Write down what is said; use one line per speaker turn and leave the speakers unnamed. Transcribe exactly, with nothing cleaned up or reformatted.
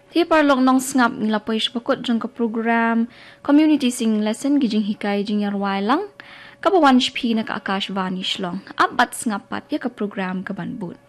Ti parlok nong ngap ngila po isbakot jang ka program community sing lesson gijing hikay jing yarway lang kabawan shpi na ka akash vanish long abat ngapat ya ka program ka banbut.